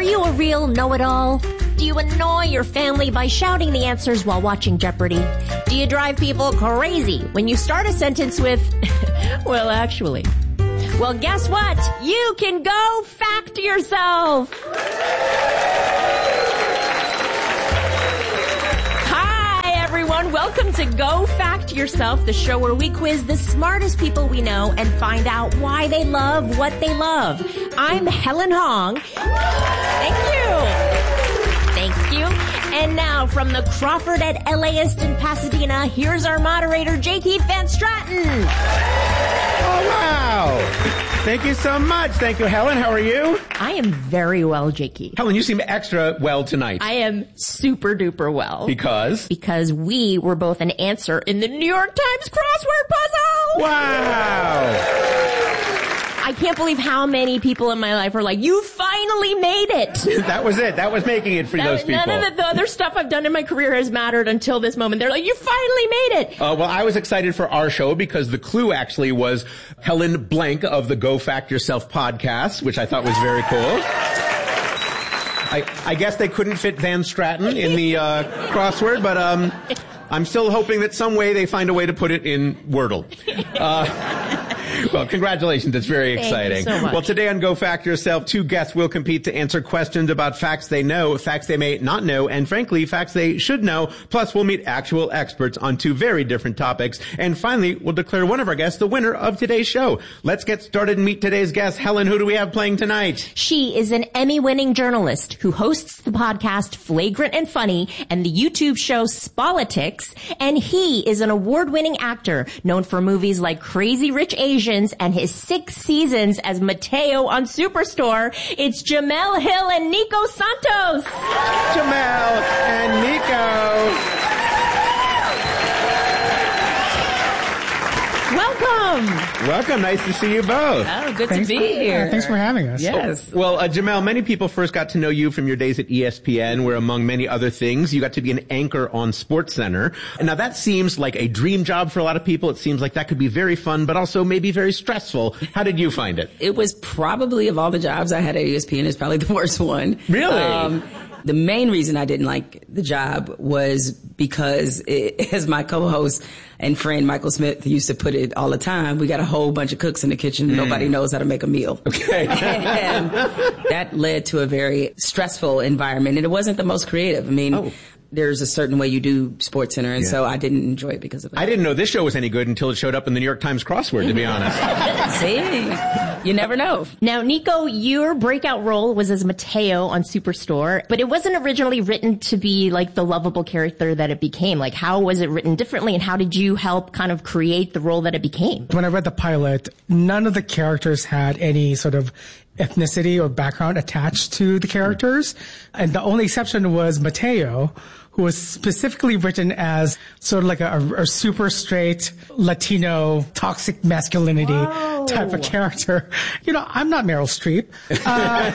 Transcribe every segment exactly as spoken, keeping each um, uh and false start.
Are you a real know-it-all? Do you annoy your family by shouting the answers while watching Jeopardy? Do you drive people crazy when you start a sentence with, well, actually? Well, guess what? You can go fact yourself. Hi, everyone. Welcome to Go Fact Yourself, the show where we quiz the smartest people we know and find out why they love what they love. I'm Helen Hong. Thank you. Thank you. And now from the Crawford at L A Iston Pasadena, here's our moderator, J. Keith Van Stratten. Oh, wow. Thank you so much. Thank you, Helen. How are you? I am very well, J. Keith. Helen, you seem extra well tonight. I am super duper well. Because? Because we were both an answer in the New York Times crossword puzzle. Wow. I can't believe how many people in my life are like, you finally made it. That was it. That was making it for that, those people. None of the, the other stuff I've done in my career has mattered until this moment. They're like, you finally made it. Uh, well, I was excited for our show because the clue actually was Helen Blank of the Go Fact Yourself podcast, which I thought was very cool. I, I guess they couldn't fit Van Stratten in the uh, crossword, but um, I'm still hoping that some way they find a way to put it in Wordle. Uh, Well, congratulations. It's very exciting. Thank you so much. Well, today on Go Fact Yourself, two guests will compete to answer questions about facts they know, facts they may not know, and frankly, facts they should know. Plus, we'll meet actual experts on two very different topics. And finally, we'll declare one of our guests the winner of today's show. Let's get started and meet today's guest. Helen, who do we have playing tonight? She is an Emmy-winning journalist who hosts the podcast Flagrant and Funny and the YouTube show Spolitics. And he is an award-winning actor known for movies like Crazy Rich Asians and his six seasons as Mateo on Superstore. It's Jemele Hill and Nico Santos. Jemele and Nico. Welcome. Welcome. Nice to see you both. Oh, good thanks to be for, here. Yeah, thanks for having us. Yes. Oh, well, uh, Jemele, many people first got to know you from your days at E S P N, where among many other things, you got to be an anchor on SportsCenter. And now that seems like a dream job for a lot of people. It seems like that could be very fun, but also maybe very stressful. How did you find it? It was probably, of all the jobs I had at E S P N, it's probably the worst one. Really? Um, the main reason I didn't like the job was because, it, as my co-host and friend Michael Smith used to put it all the time, we got a whole bunch of cooks in the kitchen. Mm. Nobody knows how to make a meal. Okay. And that led to a very stressful environment, and it wasn't the most creative. I mean, oh. There's a certain way you do SportsCenter, and yeah. so I didn't enjoy it because of it. I didn't know this show was any good until it showed up in the New York Times crossword, to be honest. See? You never know. Now, Nico, your breakout role was as Mateo on Superstore, but it wasn't originally written to be like the lovable character that it became. Like, how was it written differently, and how did you help kind of create the role that it became? When I read the pilot, none of the characters had any sort of ethnicity or background attached to the characters. And the only exception was Mateo, who was specifically written as sort of like a, a super straight Latino toxic masculinity Whoa. type of character. You know, I'm not Meryl Streep. Uh,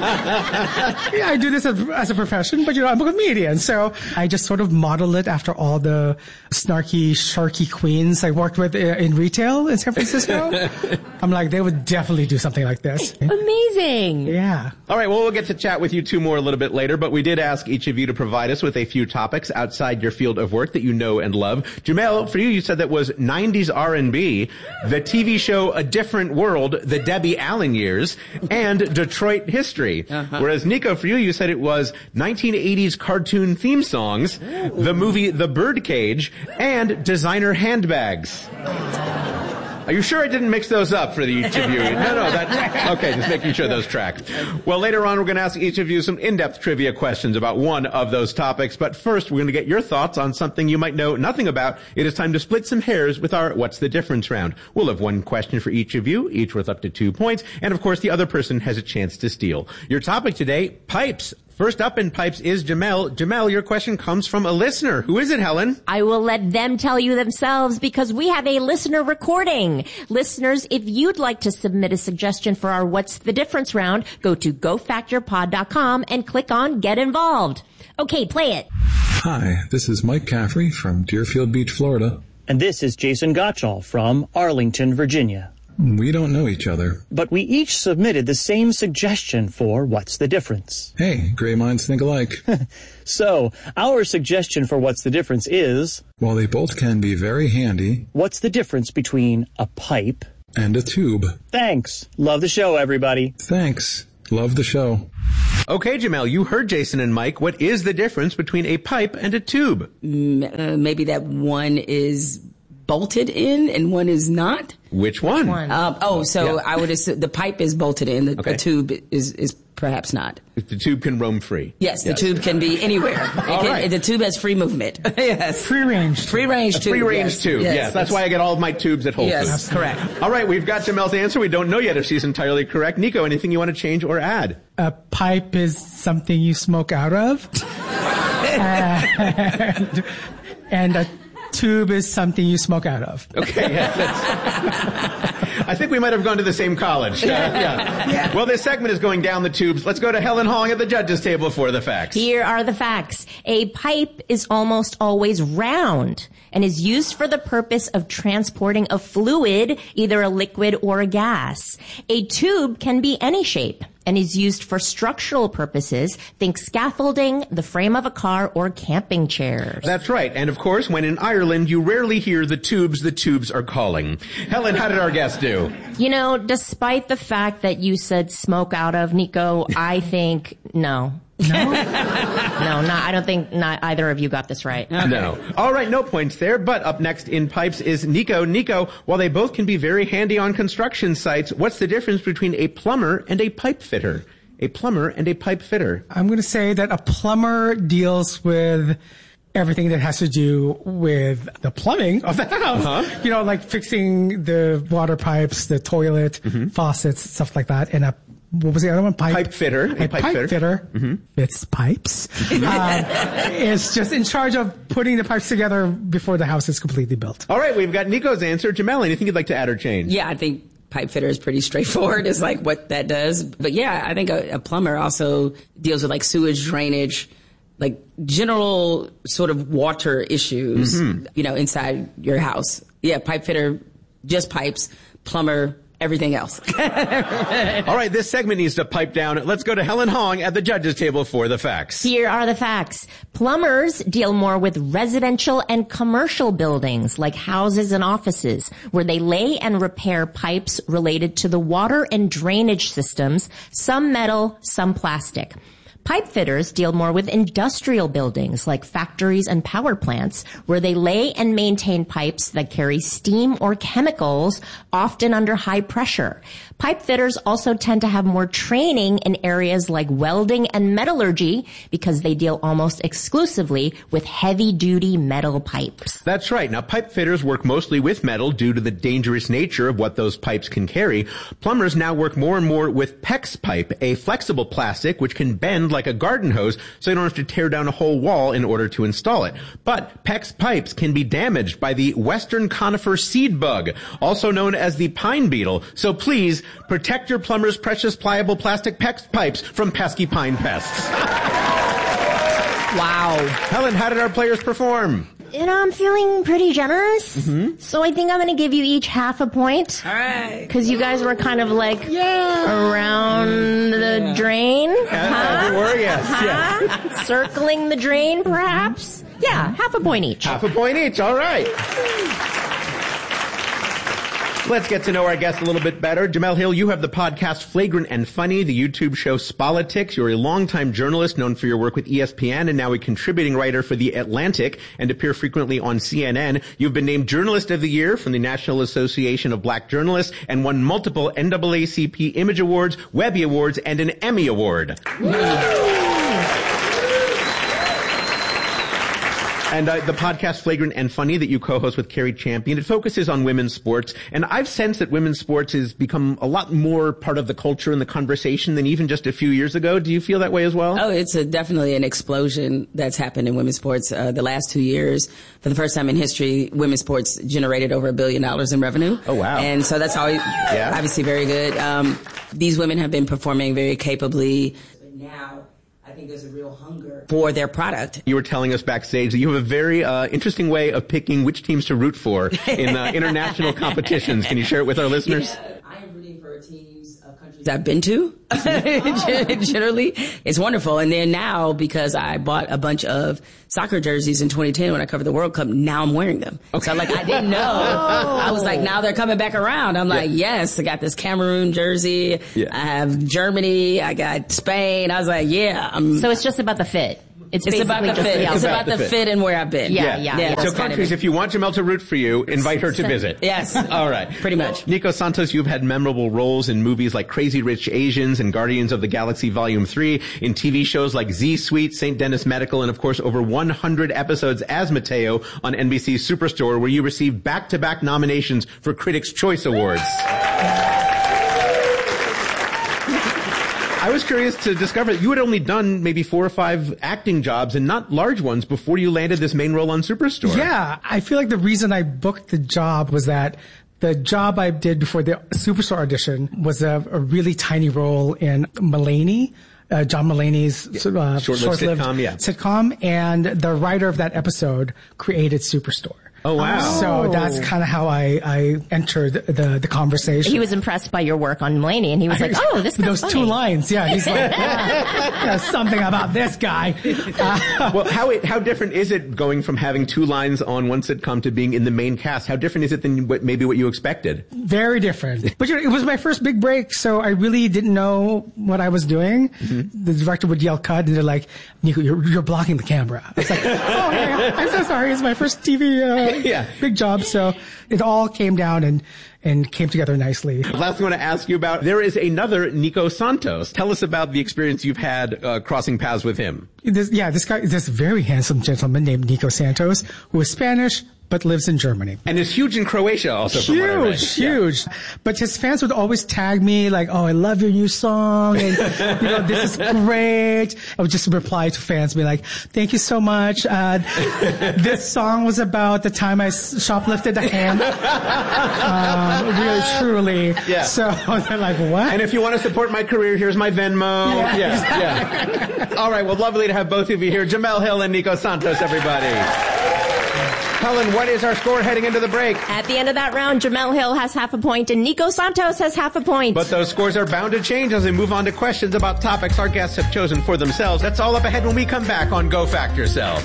yeah, I do this as, as a profession, but you know, I'm a comedian. So I just sort of model it after all the snarky, sharky queens I worked with in retail in San Francisco. I'm like, they would definitely do something like this. Amazing. Yeah. All right, well, we'll get to chat with you two more a little bit later, but we did ask each of you to provide us with a few topics outside your field of work that you know and love. Jemele, for you, you said that was nineties R and B, the T V show A Different World, the Debbie Allen years, and Detroit history. Uh-huh. Whereas Nico, for you, you said it was nineteen eighties cartoon theme songs, Ooh. the movie The Birdcage, and designer handbags. Are you sure I didn't mix those up for the each of you? No, no, that, okay, just making sure those track. Well, later on, we're going to ask each of you some in-depth trivia questions about one of those topics. But first, we're going to get your thoughts on something you might know nothing about. It is time to split some hairs with our What's the Difference round. We'll have one question for each of you, each worth up to two points. And of course, the other person has a chance to steal. Your topic today, pipes. First up in pipes is Jemele. Jemele, your question comes from a listener. Who is it, Helen? I will let them tell you themselves because we have a listener recording. Listeners, if you'd like to submit a suggestion for our What's the Difference round, go to go fact your pod dot com and click on Get Involved. Okay, play it. Hi, this is Mike Caffrey from Deerfield Beach, Florida. And this is Jason Gottschall from Arlington, Virginia. We don't know each other. But we each submitted the same suggestion for What's the Difference? Hey, gray minds think alike. So, our suggestion for What's the Difference is... While they both can be very handy... What's the difference between a pipe... and a tube? Thanks. Love the show, everybody. Thanks. Love the show. Okay, Jamel, you heard Jason and Mike. What is the difference between a pipe and a tube? Mm, uh, maybe that one is bolted in and one is not. Which one? Which one? Um, oh, so Yeah. I would assume the pipe is bolted in. The, Okay. the tube is is perhaps not. The tube can roam free. Yes, the tube can be anywhere. It All can, right. The tube has free movement. Yes, Free range. free range tube. Free range yes. tube. Yes, Yes, that's why I get all of my tubes at Whole Yes, Foods. correct. All right, we've got Jamel's answer. We don't know yet if she's entirely correct. Nico, anything you want to change or add? A pipe is something you smoke out of. and, and a tube is something you smoke out of. Okay, yes, that's... I think we might have gone to the same college. Uh, yeah. Yeah. Well, this segment is going down the tubes. Let's go to Helen Hong at the judges' table for the facts. Here are the facts. A pipe is almost always round and is used for the purpose of transporting a fluid, either a liquid or a gas. A tube can be any shape and is used for structural purposes. Think scaffolding, the frame of a car, or camping chairs. That's right. And of course, when in Ireland, you rarely hear the tubes the tubes are calling. Helen, how did our guest do? You know, despite the fact that you said smoke out of, Nico, I think no. No? No, not, I don't think not either of you got this right. No. All right, no points there. But up next in pipes is Nico. Nico, while they both can be very handy on construction sites, what's the difference between a plumber and a pipe fitter? A plumber and a pipe fitter. I'm going to say that a plumber deals with everything that has to do with the plumbing of the house. Uh-huh. You know, like fixing the water pipes, the toilet, faucets, stuff like that. And a what was the other one? Pipe, Pipe fitter. A, A pipe pipe, fitter. fitter, fits pipes. um, is just in charge of putting the pipes together before the house is completely built. All right, we've got Nico's answer. Jamel, anything you'd like to add or change? Yeah, I think pipe fitter is pretty straightforward. It's like what that does. But yeah, I think a, a plumber also deals with like sewage drainage, like general sort of water issues, Mm-hmm. you know, inside your house. Yeah, pipe fitter, just pipes, plumber, everything else. All right, this segment needs to pipe down. Let's go to Helen Hong at the judges' table for the facts. Here are the facts. Plumbers deal more with residential and commercial buildings like houses and offices where they lay and repair pipes related to the water and drainage systems, some metal, some plastic. Pipe fitters deal more with industrial buildings like factories and power plants where they lay and maintain pipes that carry steam or chemicals, often under high pressure. Pipe fitters also tend to have more training in areas like welding and metallurgy because they deal almost exclusively with heavy-duty metal pipes. That's right. Now, pipe fitters work mostly with metal due to the dangerous nature of what those pipes can carry. Plumbers now work more and more with PEX pipe, a flexible plastic which can bend like a garden hose so you don't have to tear down a whole wall in order to install it. But PEX pipes can be damaged by the western conifer seed bug, also known as the pine beetle. So please, protect your plumber's precious pliable plastic PEX pipes from pesky pine pests. Wow. Helen, how did our players perform? You know, I'm feeling pretty generous. Mm-hmm. So I think I'm going to give you each half a point. All right. Because you guys were kind of like around the drain. As we were, yes, Huh? Circling the drain, perhaps? Yeah, half a point each. Half a point each. All right. Let's get to know our guest a little bit better. Jamel Hill, you have the podcast Flagrant and Funny, the YouTube show Spolitics. You're a longtime journalist known for your work with E S P N and now a contributing writer for The Atlantic and appear frequently on C N N. You've been named Journalist of the Year from the National Association of Black Journalists and won multiple N double A C P Image Awards, Webby Awards, and an Emmy Award. And uh, the podcast Flagrant and Funny that you co-host with Carrie Champion, it focuses on women's sports. And I've sensed that women's sports has become a lot more part of the culture and the conversation than even just a few years ago. Do you feel that way as well? Oh, it's a, definitely an explosion that's happened in women's sports. Uh, the last two years, for the first time in history, women's sports generated over a billion dollars in revenue. Oh, wow. And so that's always, obviously very good. Um, these women have been performing very capably. Now, I think there's a real hunger for their product. You were telling us backstage that you have a very uh, interesting way of picking which teams to root for in uh, international competitions. Can you share it with our listeners? Yeah, I am rooting for teams of countries I've been to. Generally, it's wonderful. And then now, because I bought a bunch of soccer jerseys in twenty ten when I covered the World Cup, now I'm wearing them. Okay. So like, I didn't know. Oh. I was like, now they're coming back around. I'm like, yeah. yes, I got this Cameroon jersey. Yeah. I have Germany. I got Spain. I was like, yeah. I'm, so it's just about the fit. It's, it's about the just fit. The it's about the fit. fit and where I've been. Yeah, yeah. yeah, yeah. So countries, if you want Jamel to root for you, invite her to visit. Yes. All right. Pretty much. Nico Santos, you've had memorable roles in movies like Crazy Rich Asians and Guardians of the Galaxy Volume three, in T V shows like Z Suite, Saint Denis Medical, and of course over one hundred episodes as Mateo on N B C's Superstore, where you received back-to-back nominations for Critics' Choice Awards. I was curious to discover that you had only done maybe four or five acting jobs and not large ones before you landed this main role on Superstore. Yeah, I feel like the reason I booked the job was that the job I did before the Superstore audition was a, a really tiny role in Mulaney. Uh, John Mulaney's uh, short-lived, short-lived sitcom, yeah. sitcom, and the writer of that episode created Superstore. Oh, wow. So that's kind of how I, I entered the, the conversation. He was impressed by your work on Mulaney, and he was like, oh, this guy's Those funny. two lines, yeah. He's like, ah, there's something about this guy. Uh, well, how it, how different is it going from having two lines on one sitcom to being in the main cast? How different is it than what, maybe what you expected? Very different. But you know, it was my first big break, so I really didn't know what I was doing. Mm-hmm. The director would yell cut, and they're like, Nico, you're, you're blocking the camera. I was like, oh, yeah, I'm so sorry. It's my first T V uh, yeah. big job. So it all came down and, and came together nicely. Last thing I want to ask you about, there is another Nico Santos. Tell us about the experience you've had uh, crossing paths with him. This, yeah, this guy, this very handsome gentleman named Nico Santos, who is Spanish, but lives in Germany. And is huge in Croatia also, from what I read. Huge, huge. Yeah. But his fans would always tag me like, oh, I love your new song, and, you know, this is great. I would just reply to fans, be like, thank you so much. Uh, this song was about the time I shoplifted a ham. um, really, truly. Yeah. So they're like, what? And if you want to support my career, here's my Venmo. Yeah. Yeah. yeah. All right, well, lovely to have both of you here. Jemele Hill and Nico Santos, everybody. Helen, what is our score heading into the break? At the end of that round, Jemele Hill has half a point and Nico Santos has half a point. But those scores are bound to change as we move on to questions about topics our guests have chosen for themselves. That's all up ahead when we come back on Go Fact Yourself.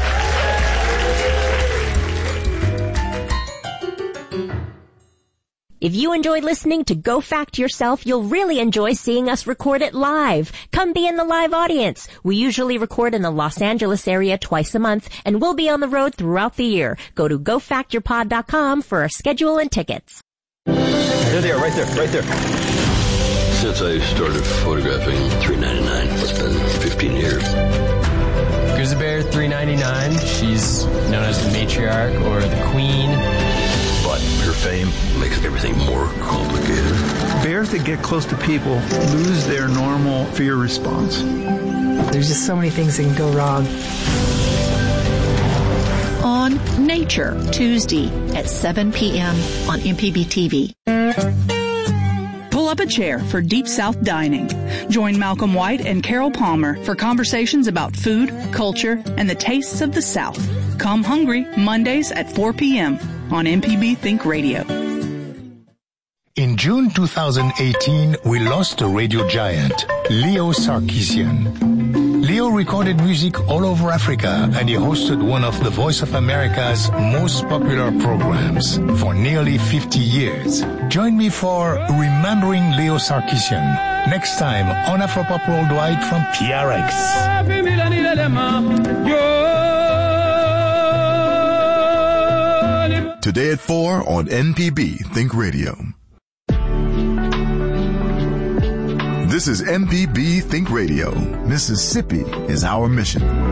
If you enjoyed listening to Go Fact Yourself, you'll really enjoy seeing us record it live. Come be in the live audience. We usually record in the Los Angeles area twice a month, and we'll be on the road throughout the year. Go to go fact your pod dot com for our schedule and tickets. There they are, right there, right there. Since I started photographing, three ninety-nine. It's been fifteen years. Grizzly Bear three ninety-nine. She's known as the matriarch or the queen. But her fame makes everything more complicated. Bears that get close to people lose their normal fear response. There's just so many things that can go wrong. On Nature, Tuesday at seven p.m. on M P B T V. Pull up a chair for Deep South Dining. Join Malcolm White and Carol Palmer for conversations about food, culture, and the tastes of the South. Come hungry Mondays at four p.m. on M P B Think Radio. In June two thousand eighteen, we lost a radio giant, Leo Sarkisian. Leo recorded music all over Africa, and he hosted one of the Voice of America's most popular programs for nearly fifty years. Join me for Remembering Leo Sarkisian next time on Afropop Worldwide from P R X. Today at four on M P B Think Radio. This is M P B Think Radio. Mississippi is our mission.